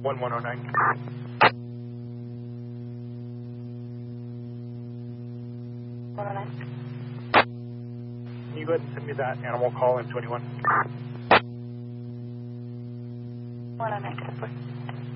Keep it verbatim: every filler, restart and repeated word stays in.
one one oh nine. one oh nine. Can you go ahead and send me that animal call in twenty-one? one oh nine, ten four.